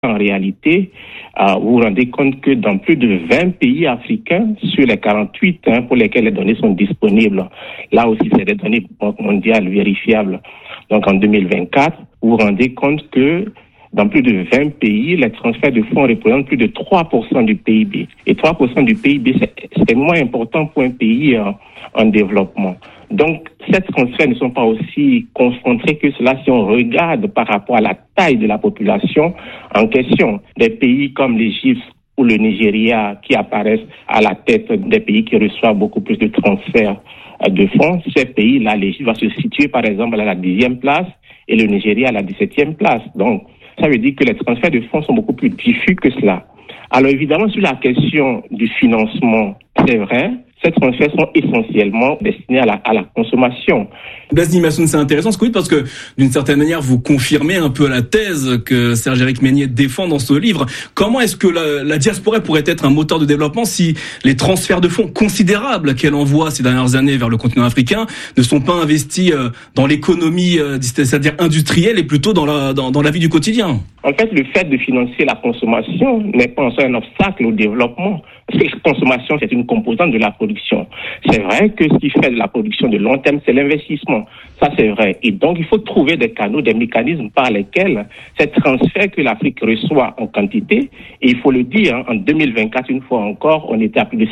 En réalité, vous vous rendez compte que dans plus de 20 pays africains, sur les 48 pour lesquels les données sont disponibles, là aussi c'est des données mondiales vérifiables. Donc en 2024, vous vous rendez compte que dans plus de 20 pays, les transferts de fonds représentent plus de 3% du PIB. Et 3% du PIB, c'est moins important pour un pays en développement. Donc, ces transferts ne sont pas aussi concentrés que cela si on regarde par rapport à la taille de la population en question. Des pays comme l'Égypte ou le Nigeria qui apparaissent à la tête des pays qui reçoivent beaucoup plus de transferts de fonds, ces pays-là, l'Égypte va se situer par exemple à la 10e place et le Nigeria à la 17e place. Donc, ça veut dire que les transferts de fonds sont beaucoup plus diffus que cela. Alors évidemment, sur la question du financement, c'est vrai, ces transferts sont essentiellement destinés à la consommation. Blaise Nimassoun, c'est intéressant ce que vous dites parce que d'une certaine manière, vous confirmez un peu la thèse que Serge-Éric Meignet défend dans ce livre. Comment est-ce que la diaspora pourrait être un moteur de développement si les transferts de fonds considérables qu'elle envoie ces dernières années vers le continent africain ne sont pas investis dans l'économie, c'est-à-dire industrielle, et plutôt dans la vie du quotidien? En fait, le fait de financer la consommation n'est pas en soi un obstacle au développement. Parce que la consommation, c'est une composante de la production. C'est vrai que ce qui fait de la production de long terme, c'est l'investissement. Ça, c'est vrai. Et donc, il faut trouver des canaux, des mécanismes par lesquels ces transferts que l'Afrique reçoit en quantité, et il faut le dire, en 2024, une fois encore, on était à plus de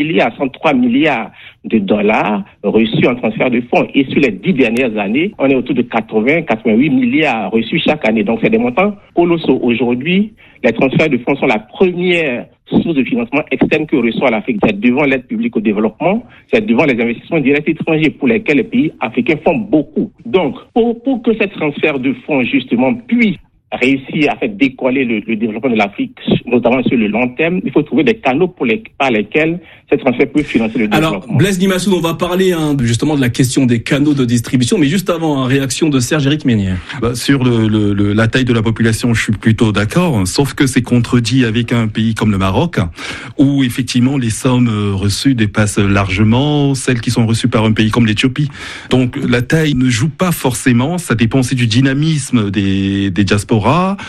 103 milliards de dollars reçus en transfert de fonds. Et sur les 10 dernières années, on est autour de 88 milliards reçus chaque année. Donc, c'est des montants colossaux. Aujourd'hui, les transferts de fonds sont la première source de financement externe que reçoit l'Afrique. C'est devant l'aide publique au développement, c'est devant les investissements directs étrangers pour lesquels les pays africains font beaucoup. Donc, pour que ces transferts de fonds, justement, puissent réussir à faire décoller le développement de l'Afrique, notamment sur le long terme, il faut trouver des canaux par lesquels ces transferts peuvent financer le développement. Alors, Blaise Nimassoun, on va parler justement de la question des canaux de distribution, mais juste avant, réaction de Serge-Éric Meignet. Sur la taille de la population, je suis plutôt d'accord, sauf que c'est contredit avec un pays comme le Maroc, où effectivement les sommes reçues dépassent largement celles qui sont reçues par un pays comme l'Éthiopie. Donc la taille ne joue pas forcément, ça dépend aussi du dynamisme des diasporas,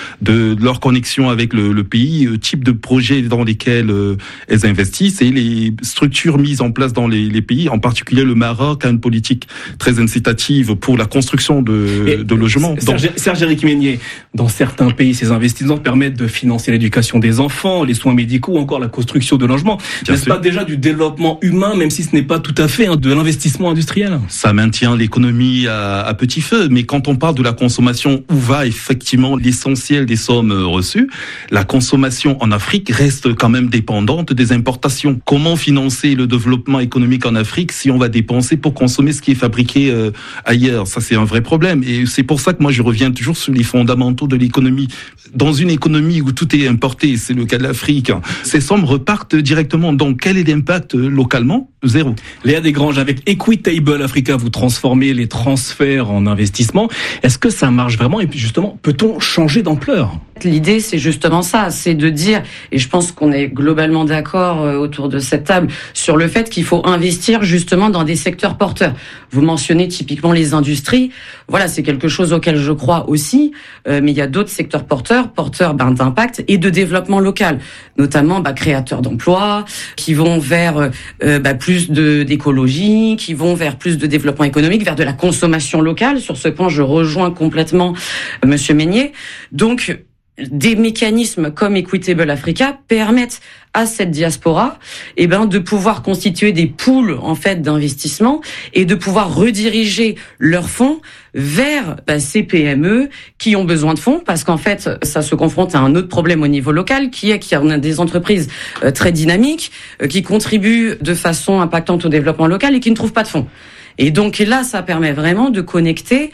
de leur connexion avec le pays, type de projet dans lesquels elles investissent et les structures mises en place dans les pays. En particulier, le Maroc a une politique très incitative pour la construction de logements. Serge-Éric Meignet, dans certains pays, ces investissements permettent de financer l'éducation des enfants, les soins médicaux ou encore la construction de logements. N'est-ce pas déjà du développement humain, même si ce n'est pas tout à fait de l'investissement industriel? Ça maintient l'économie à petit feu, mais quand on parle de la consommation, où va effectivement l'essentiel des sommes reçues, la consommation en Afrique reste quand même dépendante des importations. Comment financer le développement économique en Afrique si on va dépenser pour consommer ce qui est fabriqué ailleurs? Ça, c'est un vrai problème. Et c'est pour ça que moi, je reviens toujours sur les fondamentaux de l'économie. Dans une économie où tout est importé, c'est le cas de l'Afrique, ces sommes repartent directement. Donc, quel est l'impact localement? Zéro. Léa Desgranges, avec Equitable Africa, vous transformez les transferts en investissement. Est-ce que ça marche vraiment? Et puis justement, peut-on changer d'ampleur? L'idée, c'est justement ça, c'est de dire, et je pense qu'on est globalement d'accord autour de cette table, sur le fait qu'il faut investir justement dans des secteurs porteurs. Vous mentionnez typiquement les industries, voilà, c'est quelque chose auquel je crois aussi, mais il y a d'autres secteurs porteurs d'impact et de développement local, notamment créateurs d'emplois, qui vont vers plus d'écologie, qui vont vers plus de développement économique, vers de la consommation locale. Sur ce point, je rejoins complètement Monsieur Meignet. Donc, des mécanismes comme Equitable Africa permettent à cette diaspora, de pouvoir constituer des pools, en fait, d'investissement et de pouvoir rediriger leurs fonds vers ces PME qui ont besoin de fonds, parce qu'en fait, ça se confronte à un autre problème au niveau local, qui est qu'il y a des entreprises très dynamiques, qui contribuent de façon impactante au développement local et qui ne trouvent pas de fonds. Et donc là, ça permet vraiment de connecter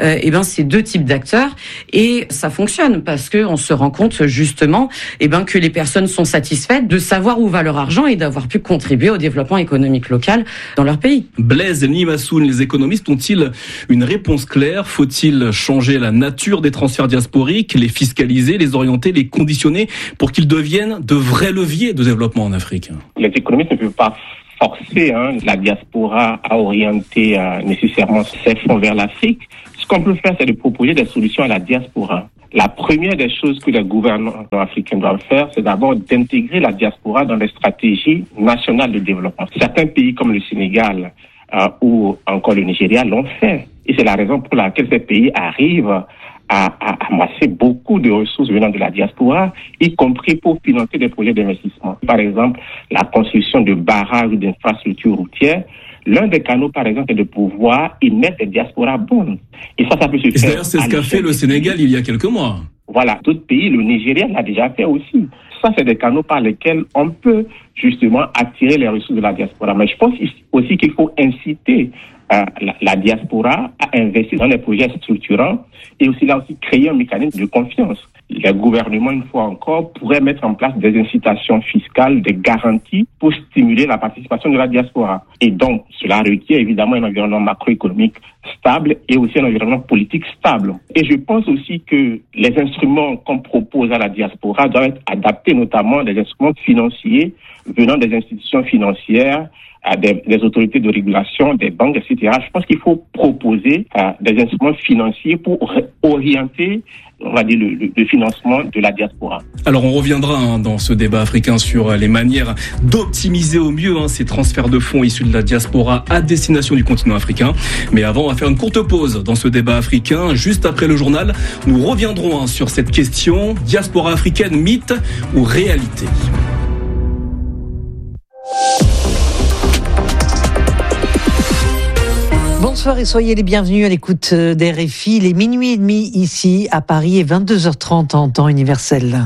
ces deux types d'acteurs, et ça fonctionne parce que on se rend compte justement que les personnes sont satisfaites de savoir où va leur argent et d'avoir pu contribuer au développement économique local dans leur pays. Blaise Nimassoun, les économistes ont-ils une réponse claire? Faut-il changer la nature des transferts diasporiques, les fiscaliser, les orienter, les conditionner pour qu'ils deviennent de vrais leviers de développement en Afrique? Les économistes ne peuvent pas forcer la diaspora à orienter nécessairement ses fonds vers l'Afrique. Ce qu'on peut faire, c'est de proposer des solutions à la diaspora. La première des choses que les gouvernements africains doivent faire, c'est d'abord d'intégrer la diaspora dans les stratégies nationales de développement. Certains pays comme le Sénégal ou encore le Nigeria l'ont fait. Et c'est la raison pour laquelle ces pays arrivent à amasser beaucoup de ressources venant de la diaspora, y compris pour financer des projets d'investissement. Par exemple, la construction de barrages ou d'infrastructures routières. L'un des canaux, par exemple, est de pouvoir émettre des diasporas bonnes. Et ça peut se faire. D'ailleurs, c'est ce qu'a fait le Sénégal il y a quelques mois. Voilà, d'autres pays, le Nigeria l'a déjà fait aussi. Ça, c'est des canaux par lesquels on peut justement attirer les ressources de la diaspora. Mais je pense aussi qu'il faut inciter la diaspora à investir dans les projets structurants et aussi créer un mécanisme de confiance. Les gouvernements, une fois encore, pourraient mettre en place des incitations fiscales, des garanties pour stimuler la participation de la diaspora. Et donc, cela requiert évidemment un environnement macroéconomique stable et aussi un environnement politique stable. Et je pense aussi que les instruments qu'on propose à la diaspora doivent être adaptés, notamment des instruments financiers venant des institutions financières, des autorités de régulation, des banques, etc. Je pense qu'il faut proposer des instruments financiers pour orienter, on va dire, le financement de la diaspora. Alors on reviendra dans ce débat africain sur les manières d'optimiser au mieux ces transferts de fonds issus de la diaspora à destination du continent africain. Mais avant, on va faire une courte pause dans ce débat africain. Juste après le journal, nous reviendrons sur cette question: diaspora africaine, mythe ou réalité? Bonsoir et soyez les bienvenus à l'écoute d'RFI. Il est minuit et demi ici à Paris et 22h30 en temps universel.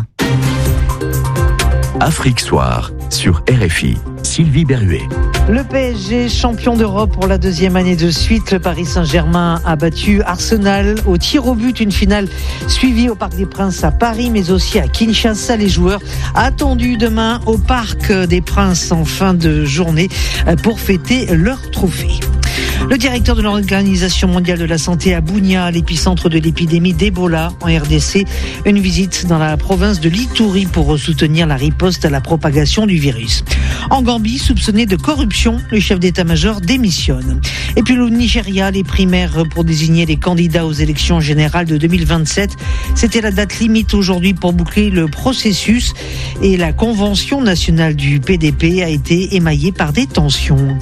Afrique Soir sur RFI. Sylvie Berruet. Le PSG, champion d'Europe pour la deuxième année de suite. Le Paris Saint-Germain a battu Arsenal au tir au but. Une finale suivie au Parc des Princes à Paris, mais aussi à Kinshasa. Les joueurs attendus demain au Parc des Princes en fin de journée pour fêter leur trophée. Le directeur de l'Organisation mondiale de la santé à Bunia, l'épicentre de l'épidémie d'Ebola en RDC, une visite dans la province de l'Ituri pour soutenir la riposte à la propagation du virus. En Gambie, soupçonné de corruption, le chef d'état-major démissionne. Et puis le Nigeria, les primaires pour désigner les candidats aux élections générales de 2027. C'était la date limite aujourd'hui pour boucler le processus et la convention nationale du PDP a été émaillée par des tensions.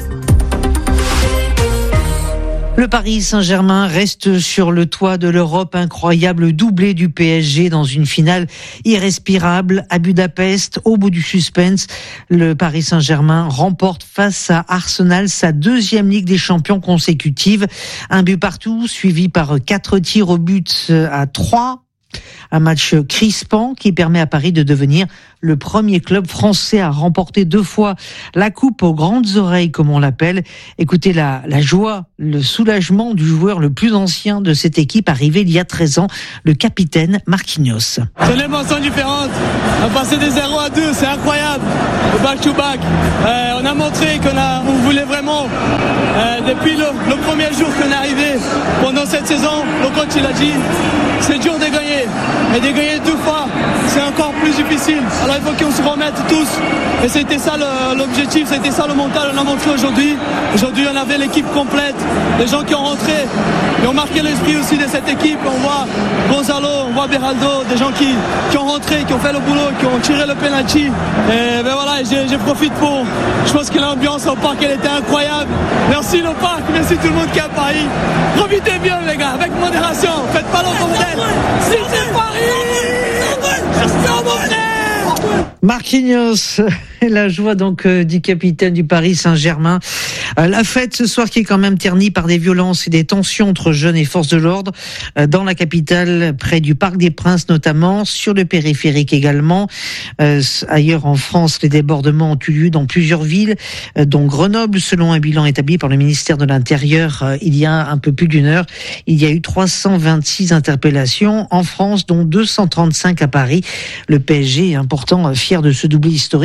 Le Paris Saint-Germain reste sur le toit de l'Europe. Incroyable doublé du PSG dans une finale irrespirable à Budapest. Au bout du suspense, le Paris Saint-Germain remporte face à Arsenal sa deuxième Ligue des Champions consécutive. Un but partout, suivi par 4 tirs au but à 3. Un match crispant qui permet à Paris de devenir le premier club français à remporter 2 fois la coupe aux grandes oreilles, comme on l'appelle. Écoutez la joie, le soulagement du joueur le plus ancien de cette équipe, arrivé il y a 13 ans, le capitaine Marquinhos. C'est une émotion différente. On a passé des 0 à 2, c'est incroyable. Le back-to-back. On a montré qu'on voulait vraiment, depuis le premier jour qu'on est arrivé, pendant cette saison, le coach il a dit, c'est dur de gagner. Mais de gagner 2 fois, c'est encore plus difficile. Alors il faut qu'on se remette tous. Et c'était ça l'objectif, c'était ça le mental. On a montré aujourd'hui. Aujourd'hui, on avait l'équipe complète. Les gens qui ont rentré, qui ont marqué l'esprit aussi de cette équipe. On voit Gonzalo, on voit Beraldo, des gens qui ont rentré, qui ont fait le boulot, qui ont tiré le penalty. Et ben voilà, je profite pour. Je pense que l'ambiance au parc, elle était incroyable. Merci le parc, merci tout le monde qui est à Paris. Profitez bien les gars, avec modération. Faites pas le bordel. C'est Paris. Merci mon frère. Marquinhos, la joie donc du capitaine du Paris Saint-Germain. La fête ce soir qui est quand même ternie par des violences et des tensions entre jeunes et forces de l'ordre dans la capitale, près du Parc des Princes notamment, sur le périphérique également. Ailleurs en France, les débordements ont eu lieu dans plusieurs villes, dont Grenoble. Selon un bilan établi par le ministère de l'Intérieur il y a un peu plus d'une heure, il y a eu 326 interpellations en France, dont 235 à Paris. Le PSG, important, fier de ce doublé historique, avait appelé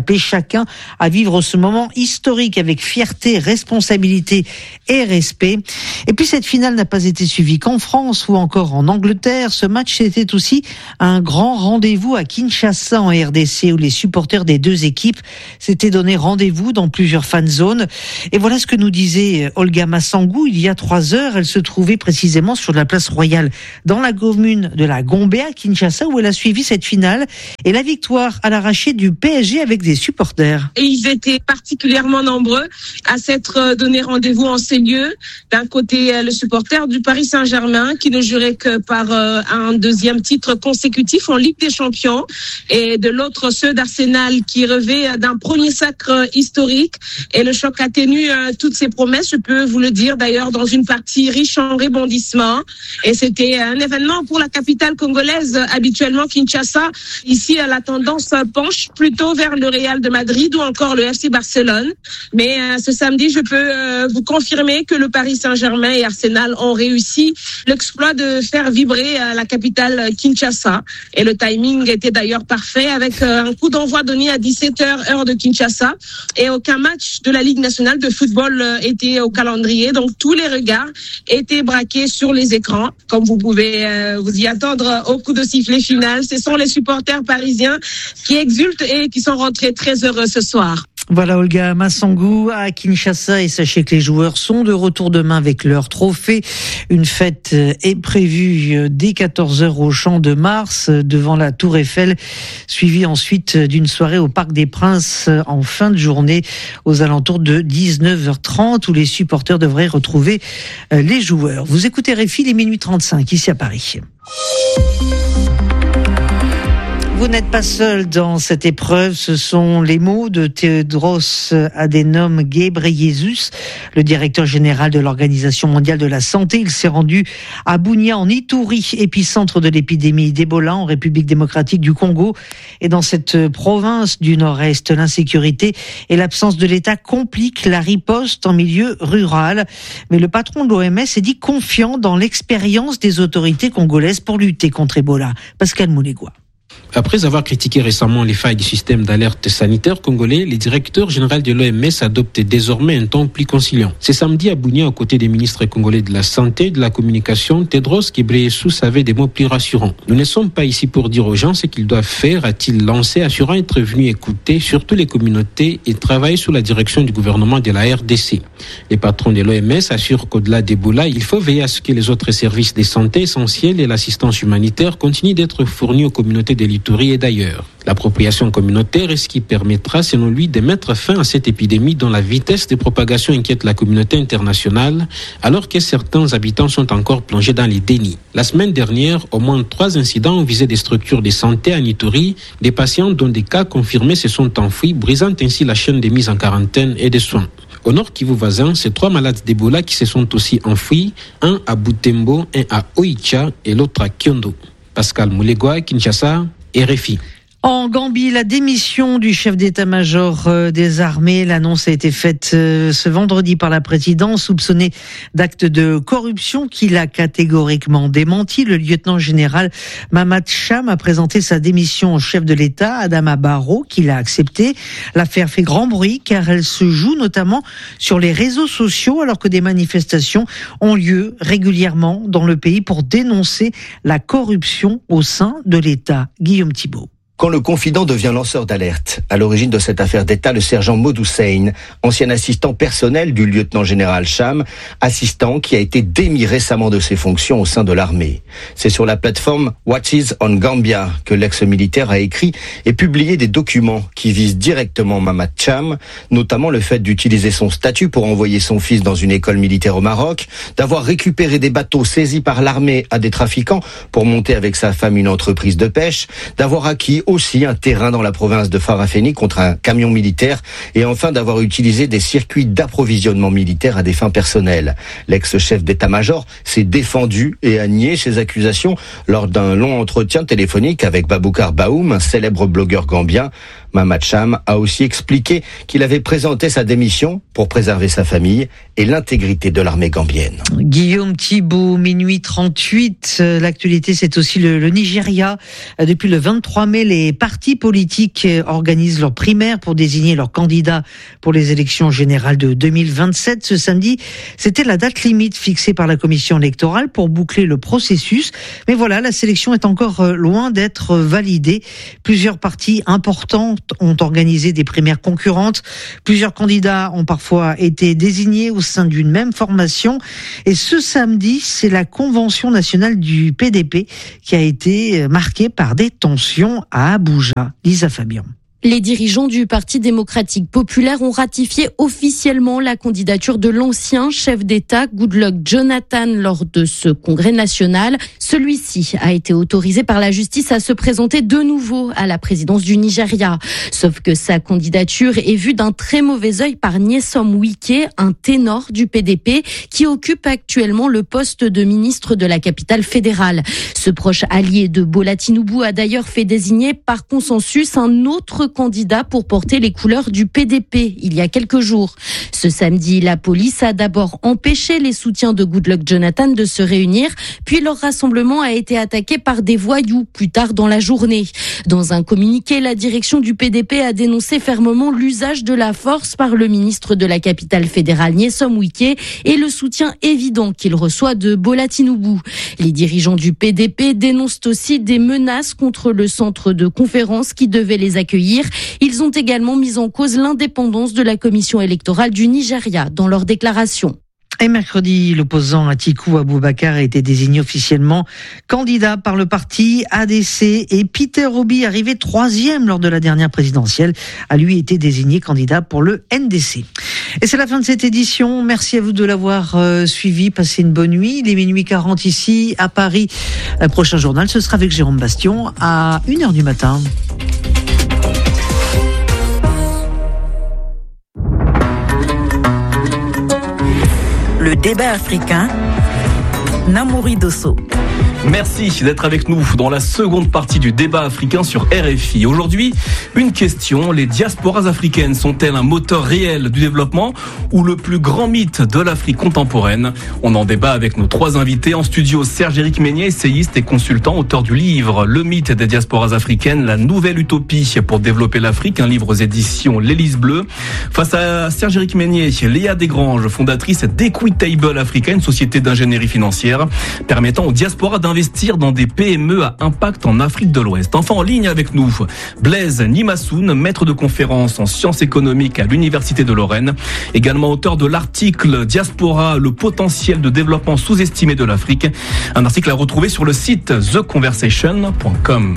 appelés chacun à vivre ce moment historique avec fierté, responsabilité et respect. Et puis cette finale n'a pas été suivie qu'en France ou encore en Angleterre. Ce match était aussi un grand rendez-vous à Kinshasa en RDC où les supporters des deux équipes s'étaient donné rendez-vous dans plusieurs fan zones. Et voilà ce que nous disait Olga Massangou il y a 3 heures. Elle se trouvait précisément sur la place Royale dans la commune de la Gombe à Kinshasa où elle a suivi cette finale et la victoire à l'arraché du PSG avec des supporters. Et ils étaient particulièrement nombreux à s'être donné rendez-vous en ces lieux. D'un côté, le supporter du Paris Saint-Germain qui ne jurait que par un deuxième titre consécutif en Ligue des Champions et de l'autre ceux d'Arsenal qui rêvaient d'un premier sacre historique. Et le choc atténue toutes ces promesses, je peux vous le dire d'ailleurs, dans une partie riche en rebondissements. Et c'était un événement pour la capitale congolaise, habituellement Kinshasa. Ici, la tendance penche plutôt vers le Real de Madrid ou encore le FC Barcelone. Mais ce samedi, je peux vous confirmer que le Paris Saint-Germain et Arsenal ont réussi l'exploit de faire vibrer la capitale Kinshasa. Et le timing était d'ailleurs parfait avec un coup d'envoi donné à 17h heure de Kinshasa. Et aucun match de la Ligue nationale de football était au calendrier. Donc tous les regards étaient braqués sur les écrans. Comme vous pouvez vous y attendre au coup de sifflet final, ce sont les supporters parisiens qui exultent et qui sont rentrés très heureux ce soir. Voilà Olga Massangou à Kinshasa et sachez que les joueurs sont de retour demain avec leur trophée. Une fête est prévue dès 14h au Champ de Mars devant la Tour Eiffel, suivie ensuite d'une soirée au Parc des Princes en fin de journée aux alentours de 19h30 où les supporters devraient retrouver les joueurs. Vous écoutez RFI, les minuit 35 ici à Paris. Vous n'êtes pas seul dans cette épreuve, ce sont les mots de Tedros Adhanom Ghebreyesus, le directeur général de l'Organisation mondiale de la santé. Il s'est rendu à Bunia en Ituri, épicentre de l'épidémie d'Ebola en République démocratique du Congo. Et dans cette province du Nord-Est, l'insécurité et l'absence de l'État compliquent la riposte en milieu rural. Mais le patron de l'OMS est dit confiant dans l'expérience des autorités congolaises pour lutter contre Ebola. Pascal Moulegua. Après avoir critiqué récemment les failles du système d'alerte sanitaire congolais, le directeur général de l'OMS adopte désormais un ton plus conciliant. C'est samedi à Bunia, aux côtés des ministres congolais de la Santé et de la Communication, Tedros Ghebreyesus avait des mots plus rassurants. Nous ne sommes pas ici pour dire aux gens ce qu'ils doivent faire, a-t-il lancé, assurant être venu écouter surtout les communautés et travailler sous la direction du gouvernement de la RDC. Les patrons de l'OMS assurent qu'au-delà d'Ebola, il faut veiller à ce que les autres services de santé essentiels et l'assistance humanitaire continuent d'être fournis aux communautés de l'Ituri et d'ailleurs. L'appropriation communautaire est ce qui permettra, selon lui, de mettre fin à cette épidémie dont la vitesse de propagation inquiète la communauté internationale, alors que certains habitants sont encore plongés dans les dénis. La semaine dernière, au moins 3 incidents ont visé des structures de santé à Ituri, des patients dont des cas confirmés se sont enfouis, brisant ainsi la chaîne de mise en quarantaine et de soins. Au nord Kivu voisin, c'est 3 malades d'Ebola qui se sont aussi enfouis, un à Butembo, un à Oicha et l'autre à Kyondo. Pascal Moulegua, Kinshasa, RFI. En Gambie, la démission du chef d'état-major des armées, l'annonce a été faite ce vendredi par la présidence, soupçonné d'actes de corruption qu'il a catégoriquement démenti. Le lieutenant-général Mamad Cham a présenté sa démission au chef de l'État, Adama Barrow, qui l'a accepté. L'affaire fait grand bruit car elle se joue notamment sur les réseaux sociaux alors que des manifestations ont lieu régulièrement dans le pays pour dénoncer la corruption au sein de l'État. Guillaume Thibault. Quand le confident devient lanceur d'alerte, à l'origine de cette affaire d'État, le sergent Maud Hussein, ancien assistant personnel du lieutenant-général Cham, assistant qui a été démis récemment de ses fonctions au sein de l'armée. C'est sur la plateforme Watches on Gambia que l'ex-militaire a écrit et publié des documents qui visent directement Mamad Cham, notamment le fait d'utiliser son statut pour envoyer son fils dans une école militaire au Maroc, d'avoir récupéré des bateaux saisis par l'armée à des trafiquants pour monter avec sa femme une entreprise de pêche, d'avoir acquis aussi un terrain dans la province de Farafeni contre un camion militaire et enfin d'avoir utilisé des circuits d'approvisionnement militaire à des fins personnelles. L'ex-chef d'état-major s'est défendu et a nié ces accusations lors d'un long entretien téléphonique avec Baboucar Baoum, un célèbre blogueur gambien. Mamad Cham a aussi expliqué qu'il avait présenté sa démission pour préserver sa famille et l'intégrité de l'armée gambienne. Guillaume Thibault, minuit 38. L'actualité, c'est aussi le Nigeria. Depuis le 23 mai, les les partis politiques organisent leurs primaires pour désigner leurs candidats pour les élections générales de 2027. Ce samedi, c'était la date limite fixée par la commission électorale pour boucler le processus. Mais voilà, la sélection est encore loin d'être validée. Plusieurs partis importants ont organisé des primaires concurrentes. Plusieurs candidats ont parfois été désignés au sein d'une même formation. Et ce samedi, c'est la convention nationale du PDP qui a été marquée par des tensions à Abuja. Lisa Fabian. Les dirigeants du Parti démocratique populaire ont ratifié officiellement la candidature de l'ancien chef d'État Goodluck Jonathan lors de ce congrès national. Celui-ci a été autorisé par la justice à se présenter de nouveau à la présidence du Nigeria. Sauf que sa candidature est vue d'un très mauvais œil par Nyesom Wike, un ténor du PDP qui occupe actuellement le poste de ministre de la capitale fédérale. Ce proche allié de Bola Tinubu a d'ailleurs fait désigner par consensus un autre candidat pour porter les couleurs du PDP il y a quelques jours. Ce samedi, la police a d'abord empêché les soutiens de Goodluck Jonathan de se réunir, puis leur rassemblement a été attaqué par des voyous plus tard dans la journée. Dans un communiqué, la direction du PDP a dénoncé fermement l'usage de la force par le ministre de la capitale fédérale Nyesom Wike et le soutien évident qu'il reçoit de Bola Tinubu. Les dirigeants du PDP dénoncent aussi des menaces contre le centre de conférence qui devait les accueillir. Ils ont également mis en cause l'indépendance de la commission électorale du Nigeria dans leur déclaration. Et mercredi, l'opposant Atiku Abubakar a été désigné officiellement candidat par le parti ADC et Peter Obi, arrivé 3e lors de la dernière présidentielle, a lui été désigné candidat pour le NDC. Et c'est la fin de cette édition. Merci à vous de l'avoir suivi. Passez une bonne nuit. Il est minuit 40 ici à Paris. Le prochain journal, ce sera avec Jérôme Bastion à 1h du matin. Le débat africain, Namouri Dosso. Merci d'être avec nous dans la seconde partie du débat africain sur RFI. Aujourd'hui, une question. Les diasporas africaines sont-elles un moteur réel du développement ou le plus grand mythe de l'Afrique contemporaine? On en débat avec nos trois invités en studio. Serge-Éric Meignet, essayiste et consultant, auteur du livre Le mythe des diasporas africaines, la nouvelle utopie pour développer l'Afrique, un livre aux éditions L'Hélice Bleue. Face à Serge-Éric Meignet, Léa Desgranges, fondatrice d'Equitable Africa, une société d'ingénierie financière permettant aux diasporas d'investir dans des PME à impact en Afrique de l'Ouest. Enfin, en ligne avec nous, Blaise Nimassoun, maître de conférence en sciences économiques à l'Université de Lorraine, également auteur de l'article Diaspora, le potentiel de développement sous-estimé de l'Afrique, un article à retrouver sur le site theconversation.com.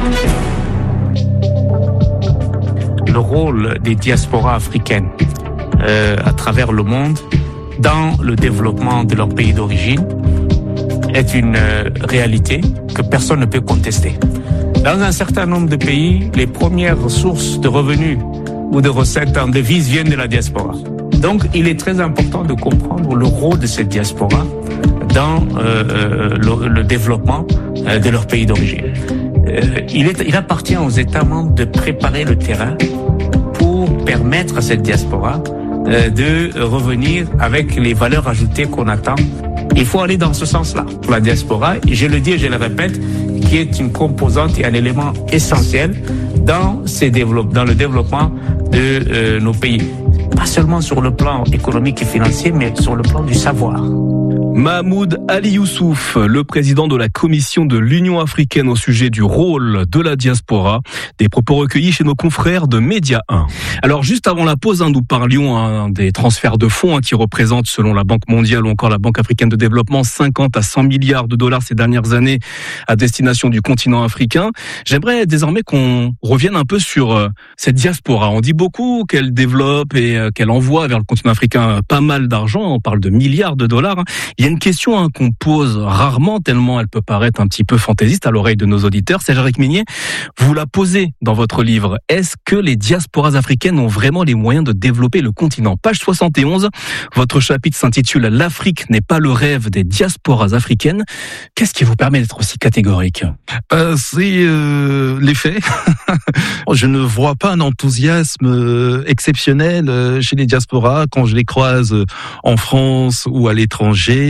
Le rôle des diasporas africaines à travers le monde dans le développement de leur pays d'origine est une réalité que personne ne peut contester. Dans un certain nombre de pays, les premières sources de revenus ou de recettes en devises viennent de la diaspora. Donc, il est très important de comprendre le rôle de cette diaspora dans le développement de leur pays d'origine. Il appartient aux États membres de préparer le terrain pour permettre à cette diaspora de revenir avec les valeurs ajoutées qu'on attend. Il faut aller dans ce sens-là pour la diaspora, et je le dis et je le répète, qui est une composante et un élément essentiel dans le développement de nos pays. Pas seulement sur le plan économique et financier, mais sur le plan du savoir. Mahmoud Ali Youssouf, le président de la commission de l'Union africaine au sujet du rôle de la diaspora, des propos recueillis chez nos confrères de Média 1. Alors juste avant la pause, nous parlions des transferts de fonds qui représentent, selon la Banque mondiale ou encore la Banque africaine de développement, 50 à 100 milliards de dollars ces dernières années à destination du continent africain. J'aimerais désormais qu'on revienne un peu sur cette diaspora. On dit beaucoup qu'elle développe et qu'elle envoie vers le continent africain pas mal d'argent, on parle de milliards de dollars. Il y a une question qu'on pose rarement, tellement elle peut paraître un petit peu fantaisiste à l'oreille de nos auditeurs. Serge-Éric Meignet, vous la posez dans votre livre. Est-ce que les diasporas africaines ont vraiment les moyens de développer le continent? Page 71, votre chapitre s'intitule « L'Afrique n'est pas le rêve des diasporas africaines ». Qu'est-ce qui vous permet d'être aussi catégorique? C'est les faits. Je ne vois pas un enthousiasme exceptionnel chez les diasporas quand je les croise en France ou à l'étranger.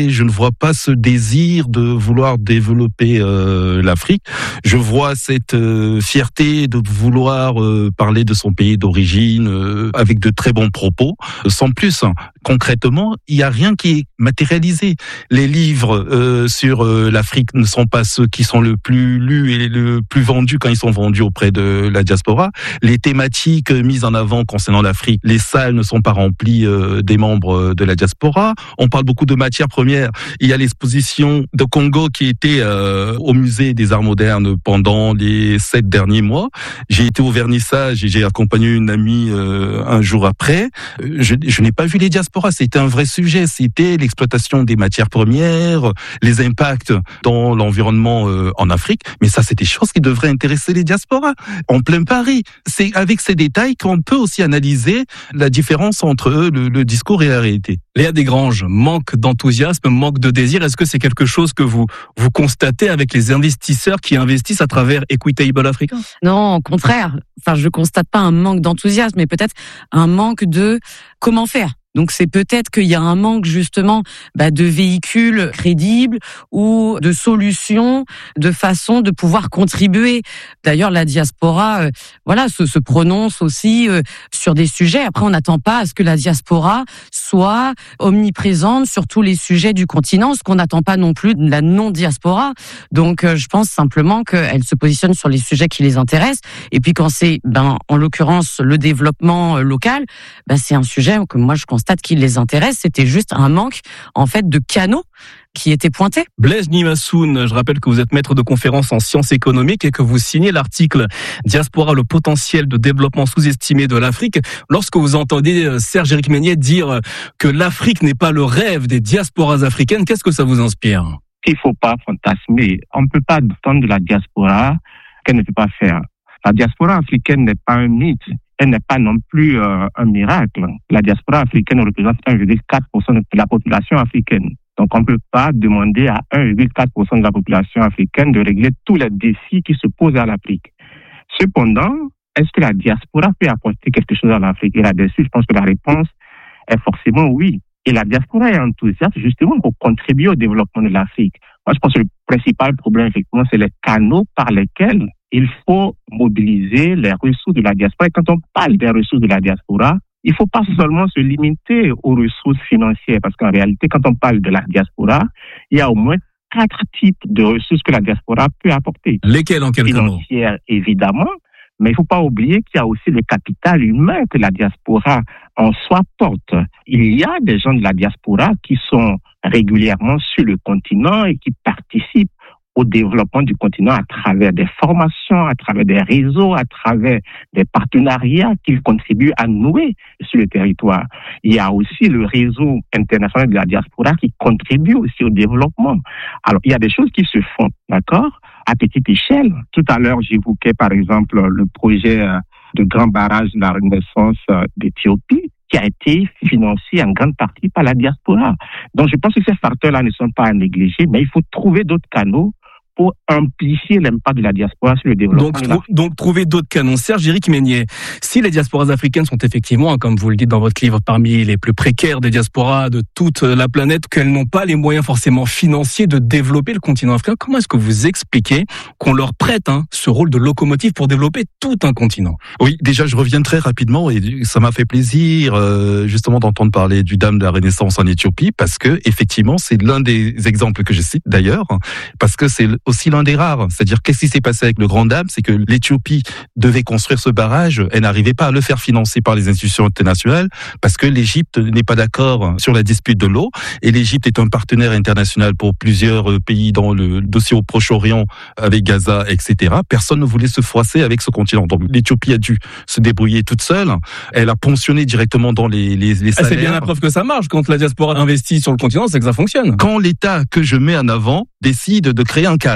mais je ne vois pas ce désir de vouloir développer l'Afrique. Je vois cette fierté de vouloir parler de son pays d'origine avec de très bons propos, sans plus. Concrètement, il n'y a rien qui est matérialisé. Les livres sur l'Afrique ne sont pas ceux qui sont le plus lus et le plus vendus quand ils sont vendus auprès de la diaspora. Les thématiques mises en avant concernant l'Afrique, les salles ne sont pas remplies des membres de la diaspora. On parle beaucoup de matières premières. Il y a l'exposition de Congo qui était au musée des arts modernes pendant les 7 derniers mois. J'ai été au vernissage et j'ai accompagné une amie un jour après. Je n'ai pas vu les diasporas. C'était un vrai sujet. C'était l'exploitation des matières premières, les impacts dans l'environnement en Afrique. Mais ça, c'est des choses qui devraient intéresser les diasporas. En plein Paris. C'est avec ces détails qu'on peut aussi analyser la différence entre le discours et la réalité. Léa Desgranges, manque d'enthousiasme, manque de désir. Est-ce que c'est quelque chose que vous constatez avec les investisseurs qui investissent à travers Equitable Africa? Non, au contraire. Enfin, je constate pas un manque d'enthousiasme, mais peut-être un manque de comment faire. Donc c'est peut-être qu'il y a un manque justement de véhicules crédibles ou de solutions, de façon de pouvoir contribuer. D'ailleurs, la diaspora, se prononce aussi sur des sujets. Après, on n'attend pas à ce que la diaspora soit omniprésente sur tous les sujets du continent, ce qu'on n'attend pas non plus de la non-diaspora. Donc, je pense simplement qu'elle se positionne sur les sujets qui les intéressent. Et puis, quand c'est, en l'occurrence, le développement local, c'est un sujet que moi je constate qui les intéresse. C'était juste un manque, en fait, de canaux qui étaient pointés. Blaise Nimassoun, je rappelle que vous êtes maître de conférences en sciences économiques et que vous signez l'article Diaspora, le potentiel de développement sous-estimé de l'Afrique. Lorsque vous entendez Serge-Éric Meignet dire que l'Afrique n'est pas le rêve des diasporas africaines, qu'est-ce que ça vous inspire? Il ne faut pas fantasmer. On ne peut pas attendre de la diaspora qu'elle ne peut pas faire. La diaspora africaine n'est pas un mythe. Elle n'est pas non plus un miracle. La diaspora africaine représente 1,4% de la population africaine. Donc, on ne peut pas demander à 1,4% de la population africaine de régler tous les défis qui se posent à l'Afrique. Cependant, est-ce que la diaspora peut apporter quelque chose à l'Afrique? Et là-dessus, je pense que la réponse est forcément oui. Et la diaspora est enthousiaste justement pour contribuer au développement de l'Afrique. Moi, je pense que le principal problème, effectivement, c'est les canaux par lesquels il faut mobiliser les ressources de la diaspora. Et quand on parle des ressources de la diaspora, il ne faut pas seulement se limiter aux ressources financières, parce qu'en réalité, quand on parle de la diaspora, il y a au moins 4 types de ressources que la diaspora peut apporter. Lesquelles, en quelques mots? Financières, évidemment, mais il ne faut pas oublier qu'il y a aussi le capital humain que la diaspora en soi porte. Il y a des gens de la diaspora qui sont régulièrement sur le continent et qui participent au développement du continent à travers des formations, à travers des réseaux, à travers des partenariats qu'ils contribuent à nouer sur le territoire. Il y a aussi le réseau international de la diaspora qui contribue aussi au développement. Alors, il y a des choses qui se font, d'accord, à petite échelle. Tout à l'heure, j'évoquais par exemple le projet de grand barrage de la Renaissance d'Éthiopie, qui a été financé en grande partie par la diaspora. Donc, je pense que ces facteurs-là ne sont pas à négliger, mais il faut trouver d'autres canaux pour amplifier l'impact de la diaspora sur le développement. Donc trouver d'autres canaux. Serge-Éric Meignet, si les diasporas africaines sont effectivement, comme vous le dites dans votre livre, parmi les plus précaires des diasporas de toute la planète, qu'elles n'ont pas les moyens forcément financiers de développer le continent africain, comment est-ce que vous expliquez qu'on leur prête ce rôle de locomotive pour développer tout un continent? Oui, déjà je reviens très rapidement et ça m'a fait plaisir justement d'entendre parler du Dame de la Renaissance en Éthiopie, parce que effectivement c'est l'un des exemples que je cite d'ailleurs, parce que c'est aussi l'un des rares. C'est-à-dire, qu'est-ce qui s'est passé avec le Grand Dame? C'est que l'Éthiopie devait construire ce barrage. Elle n'arrivait pas à le faire financer par les institutions internationales parce que l'Égypte n'est pas d'accord sur la dispute de l'eau. Et l'Égypte est un partenaire international pour plusieurs pays dans le dossier au Proche-Orient, avec Gaza, etc. Personne ne voulait se froisser avec ce continent. Donc, l'Éthiopie a dû se débrouiller toute seule. Elle a ponctionné directement dans les salaires. C'est bien la preuve que ça marche. Quand la diaspora investit sur le continent, c'est que ça fonctionne. Quand l'État que je mets en avant décide de créer un cadre,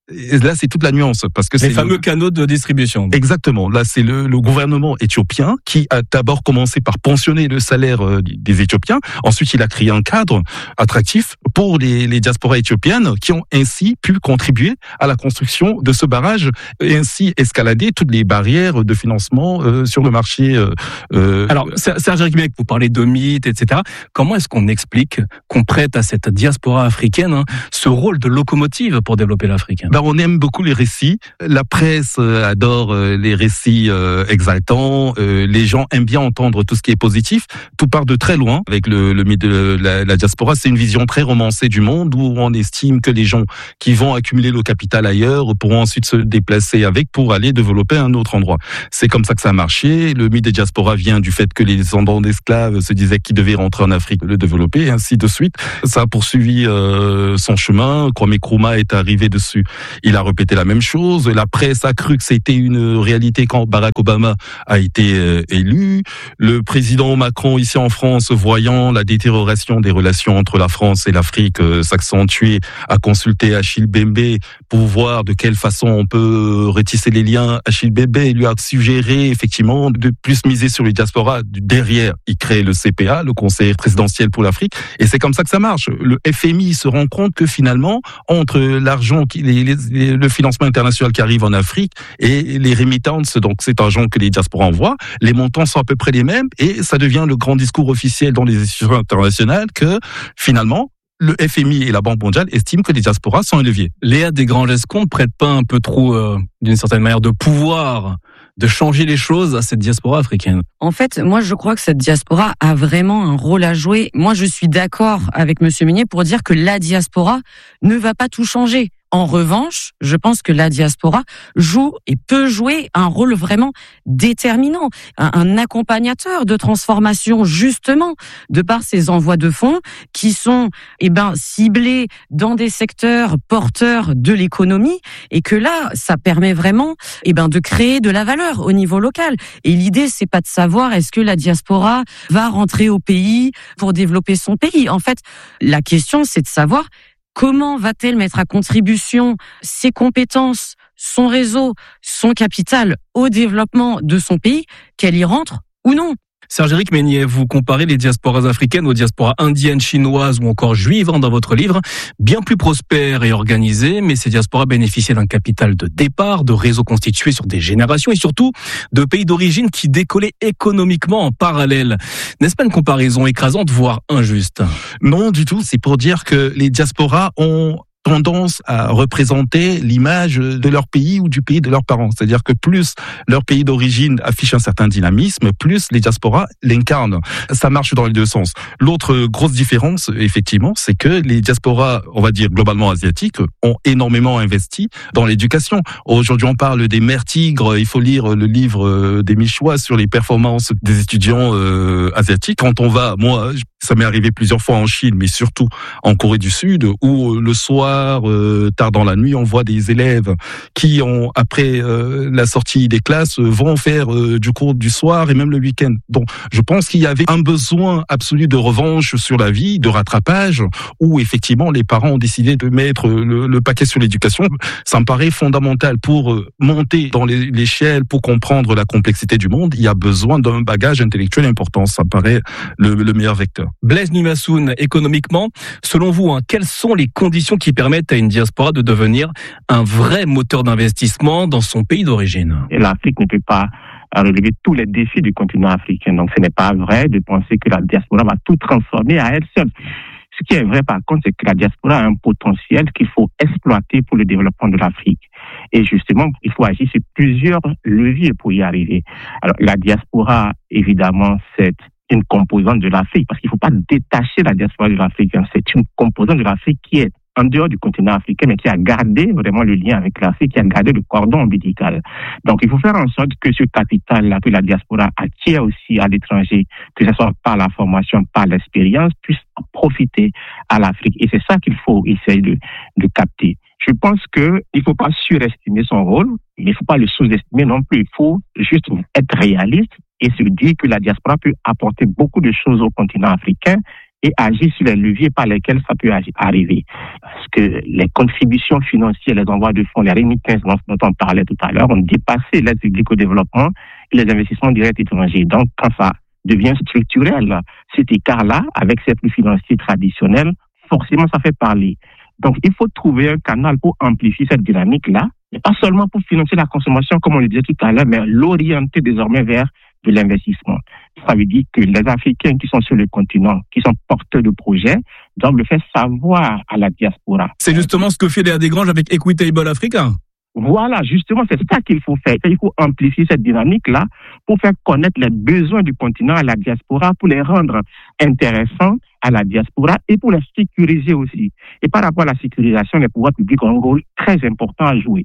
Et là, c'est toute la nuance, parce que les fameux canaux de distribution. Exactement. Là, c'est le gouvernement éthiopien qui a d'abord commencé par pensionner le salaire des Éthiopiens. Ensuite, il a créé un cadre attractif pour les diasporas éthiopiennes qui ont ainsi pu contribuer à la construction de ce barrage et ainsi escalader toutes les barrières de financement sur le marché. Alors, Serge Mec, vous parlez de mythes, etc. Comment est-ce qu'on explique qu'on prête à cette diaspora africaine ce rôle de locomotive pour développer l'Afrique? On aime beaucoup les récits. La presse adore les récits exaltants. Les gens aiment bien entendre tout ce qui est positif. Tout part de très loin avec le mythe de la diaspora. C'est une vision très romancée du monde où on estime que les gens qui vont accumuler le capital ailleurs pourront ensuite se déplacer avec pour aller développer un autre endroit. C'est comme ça que ça a marché. Le mythe des diasporas vient du fait que les descendants d'esclaves se disaient qu'ils devaient rentrer en Afrique, le développer, et ainsi de suite. Ça a poursuivi son chemin. Kwame Nkrumah est arrivé dessus. Il a répété la même chose. La presse a cru que c'était une réalité quand Barack Obama a été élu. Le président Macron, ici en France, voyant la détérioration des relations entre la France et l'Afrique s'accentuer, a consulté Achille Mbembe pour voir de quelle façon on peut retisser les liens. Achille Mbembe lui a suggéré effectivement de plus miser sur les diasporas. Derrière, il crée le CPA, le Conseil présidentiel pour l'Afrique. Et c'est comme ça que ça marche. Le FMI se rend compte que finalement, entre l'argent le financement international qui arrive en Afrique et les remittances, donc cet argent que les diasporas envoient, les montants sont à peu près les mêmes et ça devient le grand discours officiel dans les institutions internationales que finalement, le FMI et la Banque mondiale estiment que les diasporas sont un levier. Léa Desgrands-Lescot ne prête pas un peu trop, d'une certaine manière, de pouvoir de changer les choses à cette diaspora africaine? En fait, moi, je crois que cette diaspora a vraiment un rôle à jouer. Moi, je suis d'accord avec Monsieur Meunier pour dire que la diaspora ne va pas tout changer. En revanche, je pense que la diaspora joue et peut jouer un rôle vraiment déterminant, un accompagnateur de transformation, justement, de par ces envois de fonds qui sont, ciblés dans des secteurs porteurs de l'économie et que là, ça permet vraiment, de créer de la valeur au niveau local. Et l'idée, c'est pas de savoir est-ce que la diaspora va rentrer au pays pour développer son pays. En fait, la question, c'est de savoir comment va-t-elle mettre à contribution ses compétences, son réseau, son capital au développement de son pays, qu'elle y rentre ou non? Serge-Éric Meunier, vous comparez les diasporas africaines aux diasporas indiennes, chinoises ou encore juives dans votre livre, bien plus prospères et organisées, mais ces diasporas bénéficiaient d'un capital de départ, de réseaux constitués sur des générations et surtout de pays d'origine qui décollaient économiquement en parallèle. N'est-ce pas une comparaison écrasante, voire injuste? Non, du tout. C'est pour dire que les diasporas ont tendance à représenter l'image de leur pays ou du pays de leurs parents. C'est-à-dire que plus leur pays d'origine affiche un certain dynamisme, plus les diasporas l'incarnent. Ça marche dans les deux sens. L'autre grosse différence, effectivement, c'est que les diasporas, on va dire globalement asiatiques, ont énormément investi dans l'éducation. Aujourd'hui, on parle des mères tigres. Il faut lire le livre d'Émile Chouat sur les performances des étudiants asiatiques. Quand on va, moi, ça m'est arrivé plusieurs fois en Chine, mais surtout en Corée du Sud, où le soir, tard dans la nuit, on voit des élèves qui ont, après la sortie des classes, vont faire du cours du soir et même le week-end. Donc, je pense qu'il y avait un besoin absolu de revanche sur la vie, de rattrapage, où effectivement les parents ont décidé de mettre le paquet sur l'éducation. Ça me paraît fondamental pour monter dans l'échelle, pour comprendre la complexité du monde. Il y a besoin d'un bagage intellectuel important. Ça me paraît le meilleur vecteur. Blaise Numassoun, économiquement, selon vous, quelles sont les conditions qui permettent à une diaspora de devenir un vrai moteur d'investissement dans son pays d'origine? L'Afrique ne peut pas relever tous les défis du continent africain. Donc ce n'est pas vrai de penser que la diaspora va tout transformer à elle seule. Ce qui est vrai par contre, c'est que la diaspora a un potentiel qu'il faut exploiter pour le développement de l'Afrique. Et justement, il faut agir sur plusieurs leviers pour y arriver. Alors la diaspora, évidemment, c'est une composante de l'Afrique, parce qu'il ne faut pas détacher la diaspora de l'Afrique. C'est une composante de l'Afrique qui est en dehors du continent africain, mais qui a gardé vraiment le lien avec l'Afrique, qui a gardé le cordon ombilical. Donc, il faut faire en sorte que ce capital-là, que la diaspora attire aussi à l'étranger, que ce soit par la formation, par l'expérience, puisse profiter à l'Afrique. Et c'est ça qu'il faut essayer de capter. Je pense qu'il ne faut pas surestimer son rôle, il ne faut pas le sous-estimer non plus. Il faut juste être réaliste et se dire que la diaspora peut apporter beaucoup de choses au continent africain, et agir sur les leviers par lesquels ça peut arriver. Parce que les contributions financières, les envois de fonds, les remittances dont on parlait tout à l'heure, ont dépassé l'aide publique au développement et les investissements directs étrangers. Donc, quand ça devient structurel, cet écart-là, avec ces flux financiers traditionnels, forcément, ça fait parler. Donc, il faut trouver un canal pour amplifier cette dynamique-là, et pas seulement pour financer la consommation, comme on le disait tout à l'heure, mais l'orienter désormais vers de l'investissement. Ça veut dire que les Africains qui sont sur le continent, qui sont porteurs de projets, doivent le faire savoir à la diaspora. C'est justement ce que fait Léa Desgranges avec Equitable Africa. Voilà, justement, c'est ça qu'il faut faire. Il faut amplifier cette dynamique-là pour faire connaître les besoins du continent à la diaspora, pour les rendre intéressants à la diaspora et pour les sécuriser aussi. Et par rapport à la sécurisation, les pouvoirs publics ont un rôle très important à jouer.